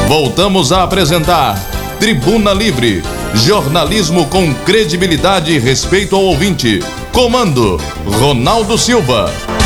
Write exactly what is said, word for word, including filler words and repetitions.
Voltamos a apresentar Tribuna Livre, jornalismo com credibilidade e respeito ao ouvinte. Comando Ronaldo Silva.